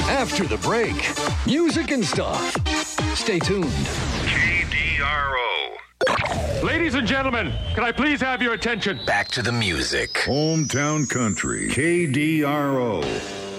After the break, music and stuff. Stay tuned. KDRO. Ladies and gentlemen, can I please have your attention? Back to the music. Hometown Country, KDRO.